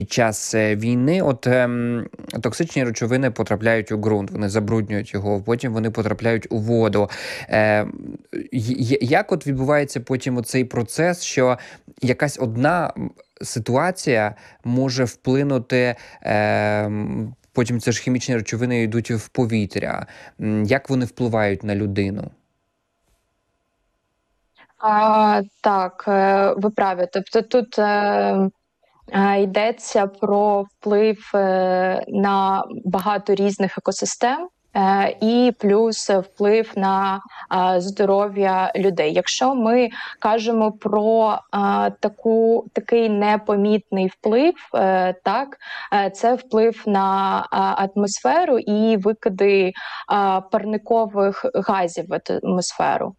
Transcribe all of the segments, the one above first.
Під час війни токсичні речовини потрапляють у ґрунт, вони забруднюють його, потім вони потрапляють у воду. Як відбувається потім оцей процес, що якась одна ситуація може вплинути, потім це ж хімічні речовини йдуть в повітря. Як вони впливають на людину? Так, ви праві. Тобто тут йдеться про вплив на багато різних екосистем. І плюс вплив на здоров'я людей. Якщо ми кажемо про такий непомітний вплив, це вплив на атмосферу і викиди парникових газів в атмосферу.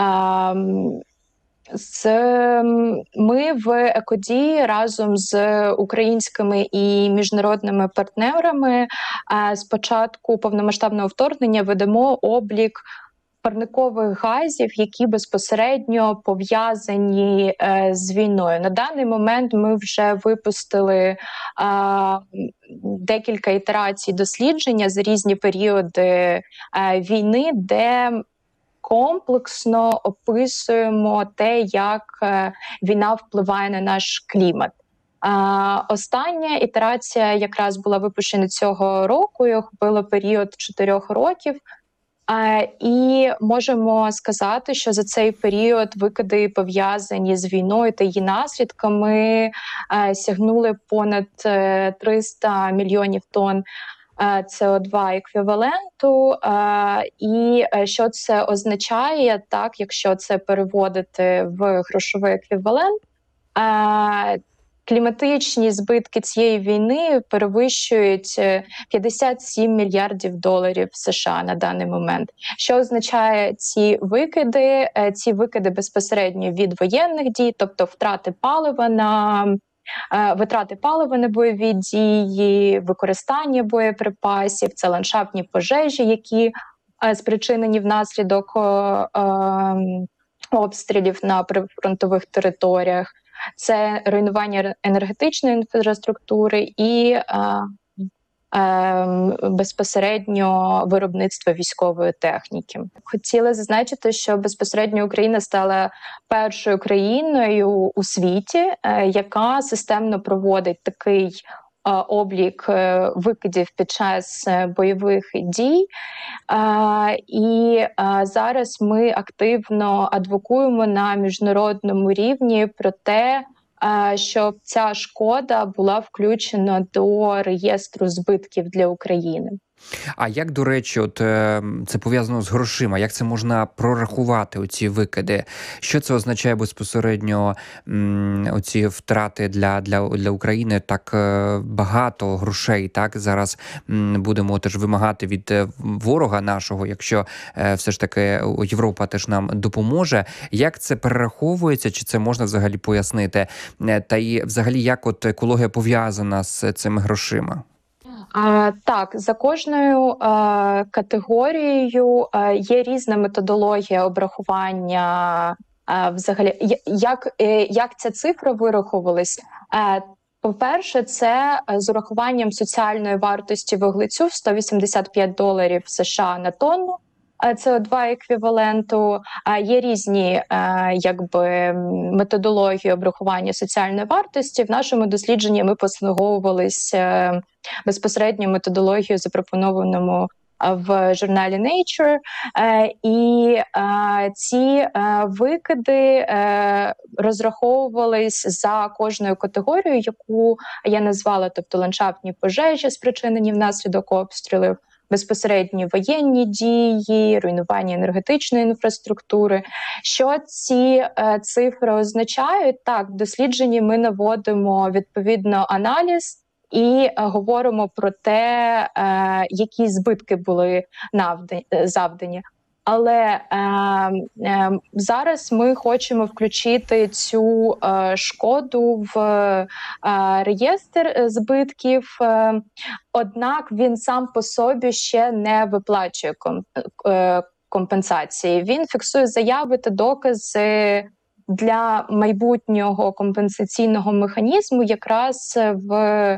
Ми в Екодії разом з українськими і міжнародними партнерами з початку повномасштабного вторгнення ведемо облік парникових газів, які безпосередньо пов'язані з війною. На даний момент ми вже випустили декілька ітерацій дослідження за різні періоди війни, де комплексно описуємо те, як війна впливає на наш клімат. Остання ітерація якраз була випущена цього року і охопила період 4 років. І можемо сказати, що за цей період викиди, пов'язані з війною та її наслідками, сягнули понад 300 мільйонів тонн СО2 еквіваленту. І що це означає, так, якщо це переводити в грошовий еквівалент, кліматичні збитки цієї війни перевищують 57 мільярдів доларів США на даний момент. Що означає ці викиди? Ці викиди безпосередньо від воєнних дій, тобто витрати палива на бойові дії, використання боєприпасів, це ландшафтні пожежі, які спричинені внаслідок обстрілів на прифронтових територіях, це руйнування енергетичної інфраструктури і безпосередньо виробництво військової техніки. Хотіла зазначити, що безпосередньо Україна стала першою країною у світі, яка системно проводить такий облік викидів під час бойових дій. І зараз ми активно адвокуємо на міжнародному рівні про те, щоб ця шкода була включена до реєстру збитків для України. А як, до речі, це пов'язано з грошима? Як це можна прорахувати, оці викиди? Що це означає безпосередньо, оці втрати для України? Так багато грошей, так? Зараз будемо теж вимагати від ворога нашого, якщо все ж таки Європа теж нам допоможе. Як це перераховується? Чи це можна взагалі пояснити? Та і взагалі, як екологія пов'язана з цими грошима? Так, за кожною категорією є різна методологія обрахування. Взагалі, як ця цифра вираховувалась? По-перше, це з урахуванням соціальної вартості вуглецю в $185 США на тонну СО2 еквіваленту. Є різні методології обрахування соціальної вартості. В нашому дослідженні ми послуговувалися безпосередньо методологією, запропонованому в журналі Nature, і ці викиди розраховувались за кожною категорією, яку я назвала, тобто ландшафтні пожежі, спричинені внаслідок обстрілів, безпосередні воєнні дії, руйнування енергетичної інфраструктури. Що ці цифри означають? Так, в дослідженні ми наводимо відповідно аналіз і говоримо про те, які збитки були завдані. Але зараз ми хочемо включити цю шкоду в реєстр збитків, однак він сам по собі ще не виплачує компенсації. Він фіксує заяви та докази для майбутнього компенсаційного механізму якраз в